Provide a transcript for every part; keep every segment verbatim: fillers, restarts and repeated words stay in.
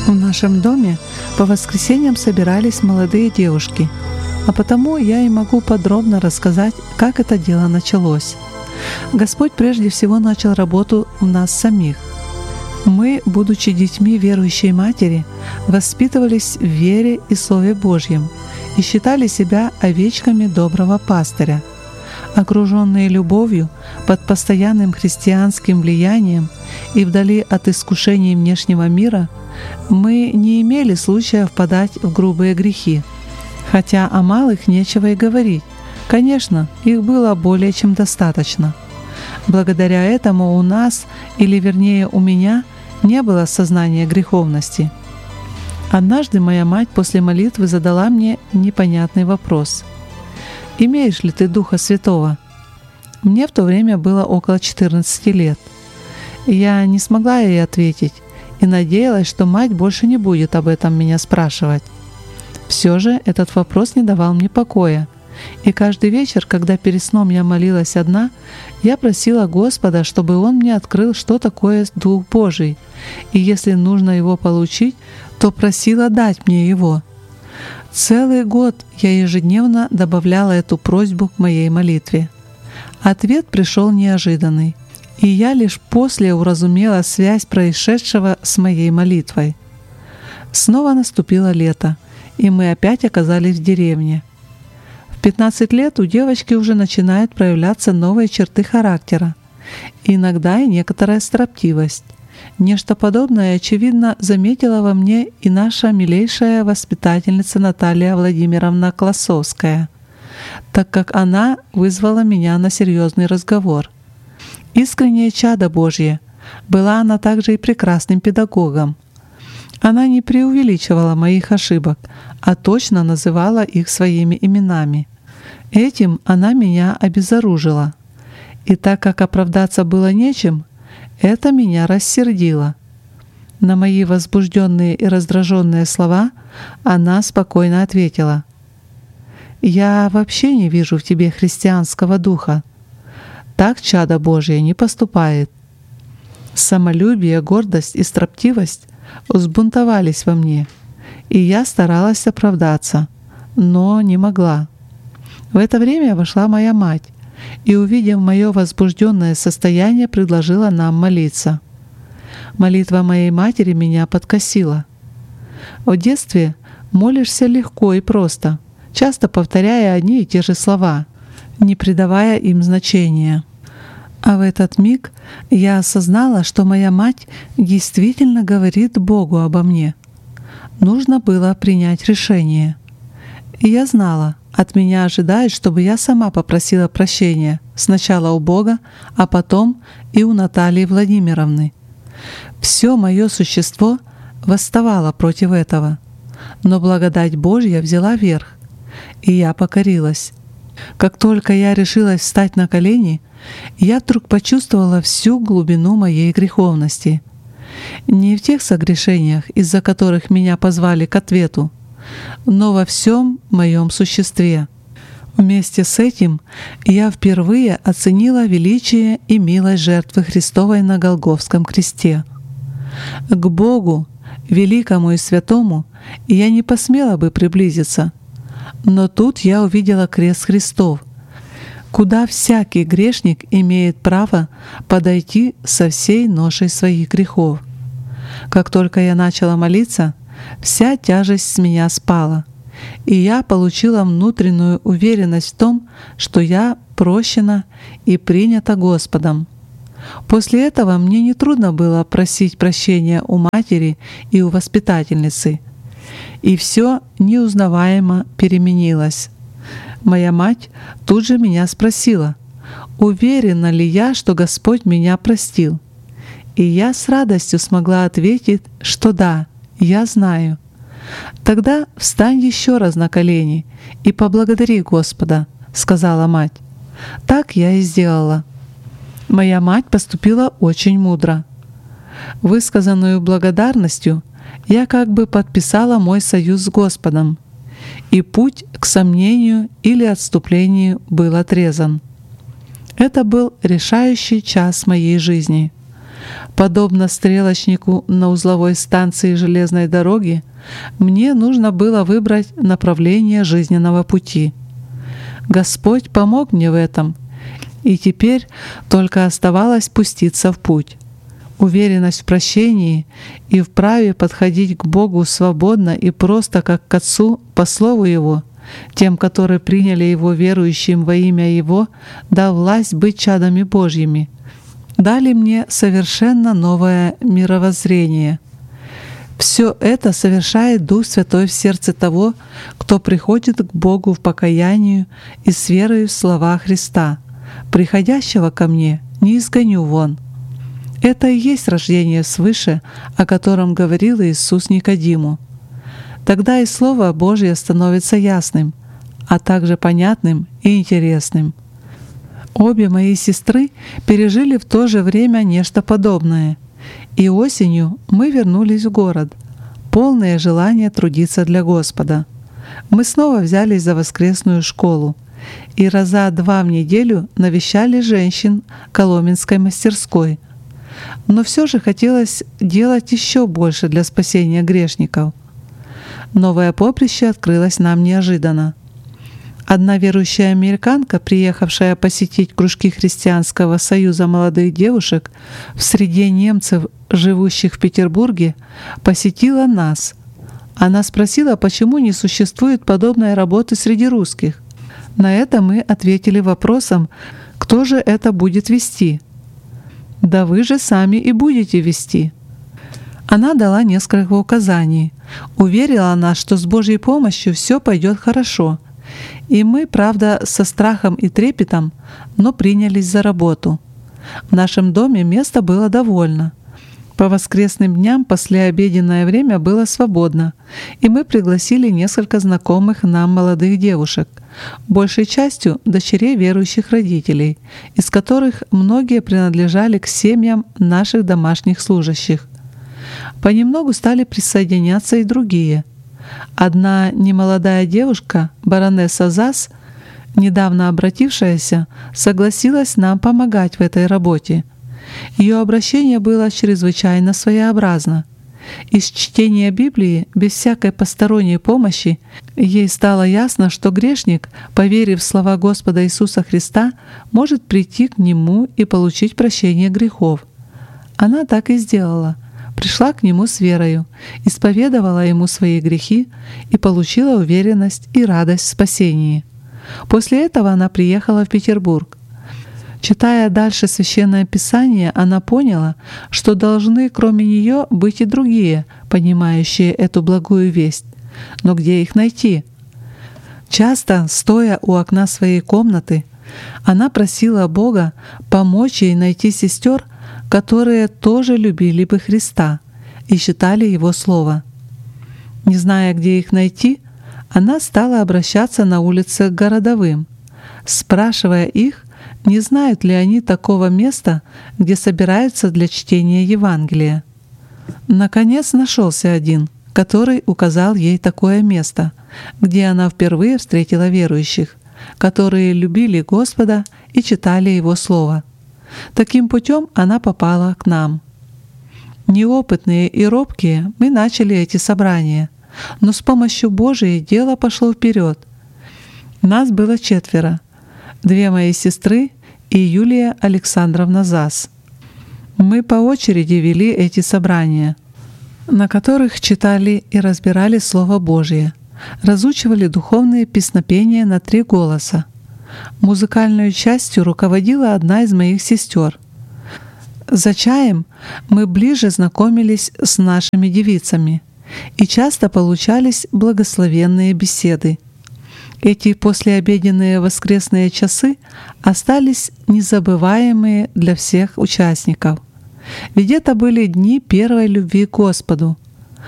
В нашем доме по воскресеньям собирались молодые девушки, а потому я и могу подробно рассказать, как это дело началось. Господь прежде всего начал работу в нас самих. Мы, будучи детьми верующей матери, воспитывались в вере и Слове Божьем и считали себя овечками доброго пастыря. Окруженные любовью, под постоянным христианским влиянием и вдали от искушений внешнего мира, мы не имели случая впадать в грубые грехи. Хотя о малых нечего и говорить. Конечно, их было более чем достаточно. Благодаря этому у нас, или вернее у меня, не было сознания греховности. Однажды моя мать после молитвы задала мне непонятный вопрос. «Имеешь ли ты Духа Святого?» Мне в то время было около четырнадцати лет. Я не смогла ей ответить и надеялась, что мать больше не будет об этом меня спрашивать. Все же этот вопрос не давал мне покоя, и каждый вечер, когда перед сном я молилась одна, я просила Господа, чтобы Он мне открыл, что такое Дух Божий, и если нужно его получить, то просила дать мне его. Целый год я ежедневно добавляла эту просьбу к моей молитве. Ответ пришел неожиданный, и я лишь после уразумела связь происшедшего с моей молитвой. Снова наступило лето, и мы опять оказались в деревне. В пятнадцать лет у девочки уже начинают проявляться новые черты характера, иногда и некоторая строптивость. Нечто подобное, очевидно, заметила во мне и наша милейшая воспитательница Наталья Владимировна Классовская, так как она вызвала меня на серьезный разговор. Искреннее чадо Божье, была она также и прекрасным педагогом. Она не преувеличивала моих ошибок, а точно называла их своими именами. Этим она меня обезоружила. И так как оправдаться было нечем, это меня рассердило. На мои возбужденные и раздраженные слова она спокойно ответила: «Я вообще не вижу в тебе христианского духа. Так чадо Божие не поступает». Самолюбие, гордость и строптивость взбунтовались во мне, и я старалась оправдаться, но не могла. В это время вошла моя мать и, увидев мое возбужденное состояние, предложила нам молиться. Молитва моей матери меня подкосила. В детстве молишься легко и просто, часто повторяя одни и те же слова, не придавая им значения. А в этот миг я осознала, что моя мать действительно говорит Богу обо мне. Нужно было принять решение. И я знала, от меня ожидают, чтобы я сама попросила прощения сначала у Бога, а потом и у Натальи Владимировны. Все мое существо восставало против этого, но благодать Божья взяла верх, и я покорилась. Как только я решилась встать на колени, я вдруг почувствовала всю глубину моей греховности. Не в тех согрешениях, из-за которых меня позвали к ответу, но во всем моем существе. Вместе с этим я впервые оценила величие и милость жертвы Христовой на Голгофском кресте. К Богу, великому и святому, я не посмела бы приблизиться, но тут я увидела крест Христов, куда всякий грешник имеет право подойти со всей ношей своих грехов. Как только я начала молиться, вся тяжесть с меня спала, и я получила внутреннюю уверенность в том, что я прощена и принята Господом. После этого мне нетрудно было просить прощения у матери и у воспитательницы, и все неузнаваемо переменилось. Моя мать тут же меня спросила, уверена ли я, что Господь меня простил. И я с радостью смогла ответить, что да, я знаю. «Тогда встань еще раз на колени и поблагодари Господа», — сказала мать. Так я и сделала. Моя мать поступила очень мудро. Высказанную благодарностью я как бы подписала мой союз с Господом, и путь к сомнению или отступлению был отрезан. Это был решающий час моей жизни. Подобно стрелочнику на узловой станции железной дороги, мне нужно было выбрать направление жизненного пути. Господь помог мне в этом, и теперь только оставалось пуститься в путь. Уверенность в прощении и в праве подходить к Богу свободно и просто как к Отцу по Слову Его, тем, которые приняли Его верующим во имя Его, дал власть быть чадами Божьими, дали мне совершенно новое мировоззрение. Все это совершает Дух Святой в сердце того, кто приходит к Богу в покаянию и с верою в слова Христа: «Приходящего ко мне не изгоню вон». Это и есть рождение свыше, о котором говорил Иисус Никодиму. Тогда и Слово Божье становится ясным, а также понятным и интересным. Обе мои сестры пережили в то же время нечто подобное, и осенью мы вернулись в город, полные желания трудиться для Господа. Мы снова взялись за воскресную школу и раза два в неделю навещали женщин Коломенской мастерской. Но все же хотелось делать еще больше для спасения грешников. Новое поприще открылось нам неожиданно. Одна верующая американка, приехавшая посетить кружки Христианского союза молодых девушек в среде немцев, живущих в Петербурге, посетила нас. Она спросила, почему не существует подобной работы среди русских. На это мы ответили вопросом, кто же это будет вести. «Да вы же сами и будете вести». Она дала несколько указаний, уверила нас, что с Божьей помощью все пойдет хорошо. И мы, правда, со страхом и трепетом, но принялись за работу. В нашем доме места было довольно. По воскресным дням послеобеденное время было свободно, и мы пригласили несколько знакомых нам молодых девушек, большей частью дочерей верующих родителей, из которых многие принадлежали к семьям наших домашних служащих. Понемногу стали присоединяться и другие. Одна немолодая девушка, баронесса Зас, недавно обратившаяся, согласилась нам помогать в этой работе. Ее обращение было чрезвычайно своеобразно. Из чтения Библии, без всякой посторонней помощи, ей стало ясно, что грешник, поверив в слова Господа Иисуса Христа, может прийти к Нему и получить прощение грехов. Она так и сделала. Пришла к Нему с верою, исповедовала Ему свои грехи и получила уверенность и радость в спасении. После этого она приехала в Петербург. Читая дальше Священное Писание, она поняла, что должны кроме нее быть и другие, понимающие эту благую весть. Но где их найти? Часто, стоя у окна своей комнаты, она просила Бога помочь ей найти сестер, которые тоже любили бы Христа и считали Его Слово. Не зная, где их найти, она стала обращаться на улице к городовым, спрашивая их, не знают ли они такого места, где собираются для чтения Евангелия. Наконец нашелся один, который указал ей такое место, где она впервые встретила верующих, которые любили Господа и читали Его Слово. Таким путем она попала к нам. Неопытные и робкие мы начали эти собрания, но с помощью Божией дело пошло вперед. Нас было четверо. Две мои сестры и Юлия Александровна Зас. Мы по очереди вели эти собрания, на которых читали и разбирали Слово Божие, разучивали духовные песнопения на три голоса. Музыкальной частью руководила одна из моих сестер. За чаем мы ближе знакомились с нашими девицами, и часто получались благословенные беседы. Эти послеобеденные воскресные часы остались незабываемые для всех участников, ведь это были дни первой любви к Господу.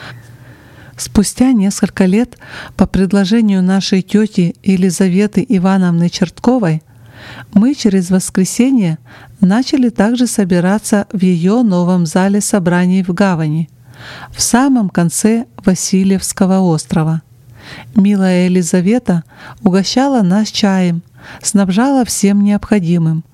Спустя несколько лет по предложению нашей тети Елизаветы Ивановны Чертковой мы через воскресенье начали также собираться в ее новом зале собраний в Гавани, в самом конце Васильевского острова. Милая Елизавета угощала нас чаем, снабжала всем необходимым,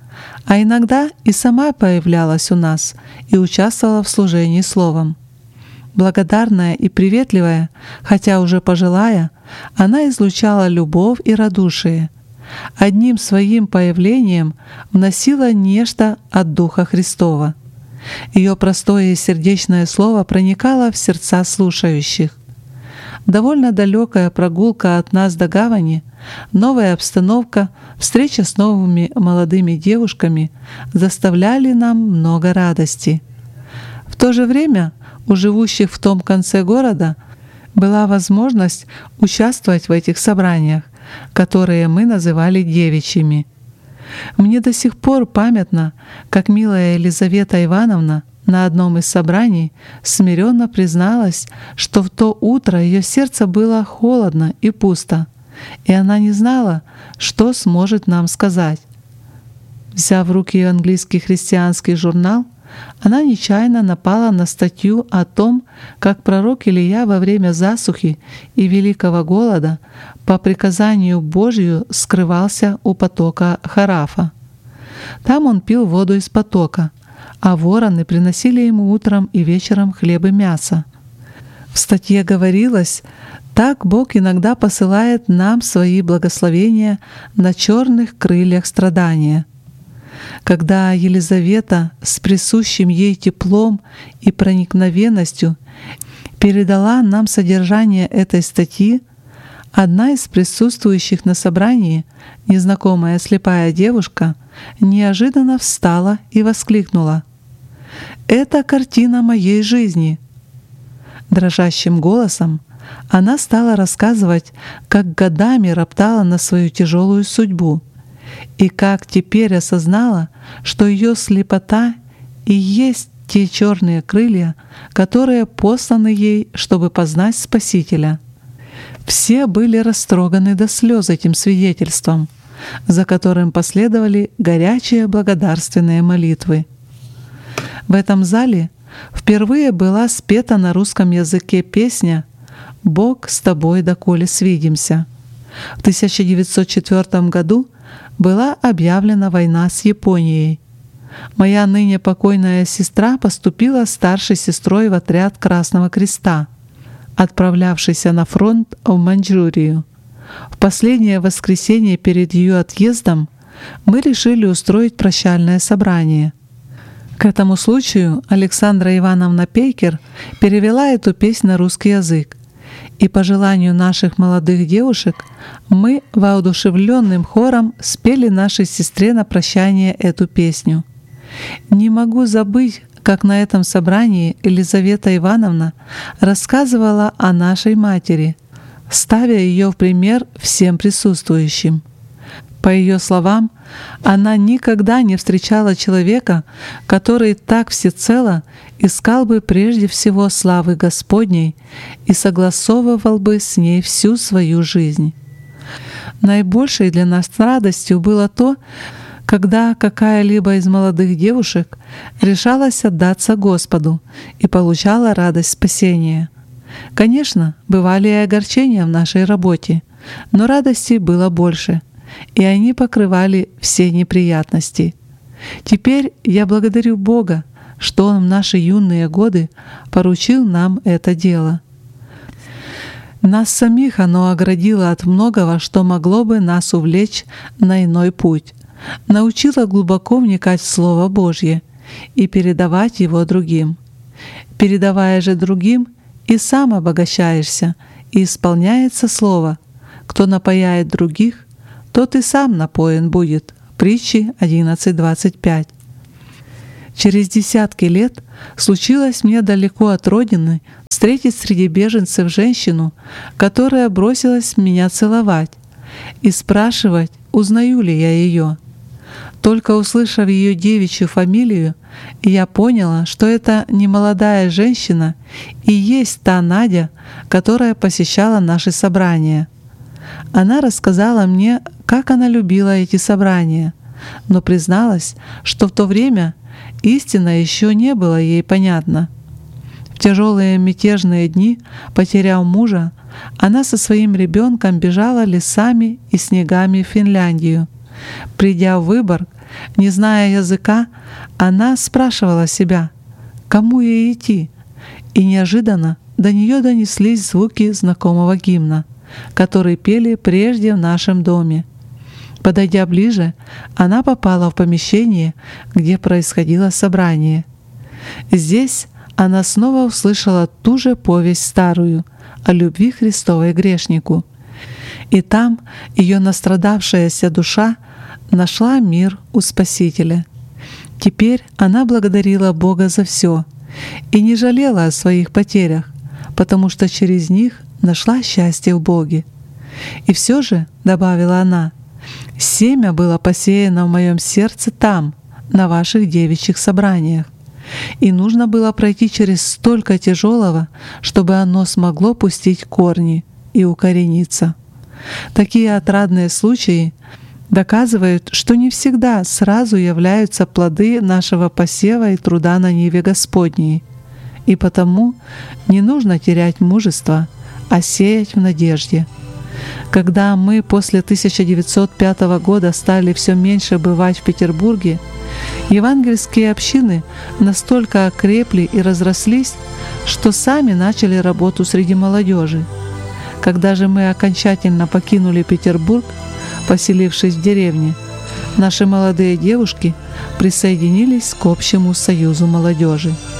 а иногда и сама появлялась у нас и участвовала в служении словом. Благодарная и приветливая, хотя уже пожилая, она излучала любовь и радушие. Одним своим появлением вносила нечто от Духа Христова. Ее простое и сердечное слово проникало в сердца слушающих. Довольно далекая прогулка от нас до гавани, новая обстановка, встреча с новыми молодыми девушками заставляли нам много радости. В то же время у живущих в том конце города была возможность участвовать в этих собраниях, которые мы называли девичьими. Мне до сих пор памятно, как милая Елизавета Ивановна на одном из собраний смиренно призналась, что в то утро ее сердце было холодно и пусто, и она не знала, что сможет нам сказать. Взяв в руки английский христианский журнал, она нечаянно напала на статью о том, как пророк Илия во время засухи и великого голода по приказанию Божию скрывался у потока Харафа. Там он пил воду из потока, а вороны приносили ему утром и вечером хлеб и мясо. В статье говорилось, так Бог иногда посылает нам свои благословения на черных крыльях страдания. Когда Елизавета с присущим ей теплом и проникновенностью передала нам содержание этой статьи, одна из присутствующих на собрании, незнакомая слепая девушка, неожиданно встала и воскликнула: «Это картина моей жизни!» Дрожащим голосом она стала рассказывать, как годами роптала на свою тяжелую судьбу, и как теперь осознала, что ее слепота и есть те черные крылья, которые посланы ей, чтобы познать Спасителя. Все были растроганы до слез этим свидетельством, за которым последовали горячие благодарственные молитвы. В этом зале впервые была спета на русском языке песня «Бог с тобой, доколе свидимся». В тысяча девятьсот четвёртом году была объявлена война с Японией. Моя ныне покойная сестра поступила старшей сестрой в отряд Красного Креста, отправлявшийся на фронт в Маньчжурию. В последнее воскресенье перед ее отъездом мы решили устроить прощальное собрание. К этому случаю Александра Ивановна Пейкер перевела эту песнь на русский язык, и по желанию наших молодых девушек мы воодушевленным хором спели нашей сестре на прощание эту песню. Не могу забыть, как на этом собрании Елизавета Ивановна рассказывала о нашей матери, ставя ее в пример всем присутствующим. По ее словам, она никогда не встречала человека, который так всецело искал бы прежде всего славы Господней и согласовывал бы с ней всю свою жизнь. Наибольшей для нас радостью было то, когда какая-либо из молодых девушек решалась отдаться Господу и получала радость спасения. Конечно, бывали и огорчения в нашей работе, но радости было больше, и они покрывали все неприятности. Теперь я благодарю Бога, что Он в наши юные годы поручил нам это дело. Нас самих оно оградило от многого, что могло бы нас увлечь на иной путь, научило глубоко вникать в Слово Божье и передавать его другим. Передавая же другим, и сам обогащаешься, и исполняется Слово: «Кто напояет других, тот и сам напоен будет». Притчи одиннадцать двадцать пять. Через десятки лет случилось мне далеко от родины встретить среди беженцев женщину, которая бросилась меня целовать и спрашивать, узнаю ли я ее. Только услышав ее девичью фамилию, я поняла, что это немолодая женщина и есть та Надя, которая посещала наши собрания. Она рассказала мне, как она любила эти собрания, но призналась, что в то время истина еще не была ей понятна. В тяжелые мятежные дни, потеряв мужа, она со своим ребенком бежала лесами и снегами в Финляндию. Придя в Выборг, Не зная языка, она спрашивала себя, кому ей идти, и неожиданно до нее донеслись звуки знакомого гимна, который пели прежде в нашем доме. Подойдя ближе, она попала в помещение, где происходило собрание. Здесь она снова услышала ту же повесть старую о любви Христовой к грешнику. И там ее настрадавшаяся душа нашла мир у Спасителя. Теперь она благодарила Бога за все и не жалела о своих потерях, потому что через них нашла счастье в Боге. И все же, добавила она, семя было посеяно в моем сердце там, на ваших девичьих собраниях. И нужно было пройти через столько тяжелого, чтобы оно смогло пустить корни и укорениться. Такие отрадные случаи доказывают, что не всегда сразу являются плоды нашего посева и труда на ниве Господней. И потому не нужно терять мужество, а сеять в надежде. Когда мы после тысяча девятьсот пятого года стали все меньше бывать в Петербурге, евангельские общины настолько окрепли и разрослись, что сами начали работу среди молодежи. Когда же мы окончательно покинули Петербург, поселившись в деревне, наши молодые девушки присоединились к общему союзу молодежи.